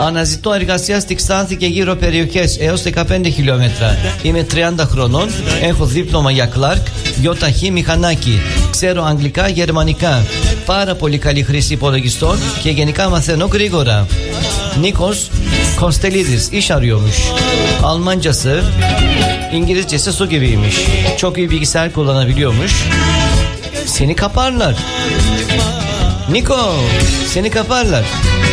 Αναζητώ εργασία στη Ξάνθη και γύρω περιοχές έως 15 χιλιόμετρα. Είμαι 30 χρονών, έχω δίπλωμα για κλάρκ, ΙΧ μηχανάκι. Ξέρω αγγλικά, γερμανικά. Πάρα πολύ καλή χρήση υπολογιστών και γενικά μαθαίνω γρήγορα. Nikos Kostelidis iş arıyormuş. Almancası, İngilizcesi su gibiymiş. Çok iyi bilgisayar kullanabiliyormuş. Seni kaparlar. Niko, seni kaparlar.